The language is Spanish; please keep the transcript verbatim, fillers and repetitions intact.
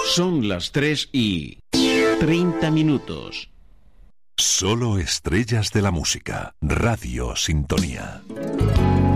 Son las tres y treinta minutos. Solo estrellas de la música. Radio Sintonía.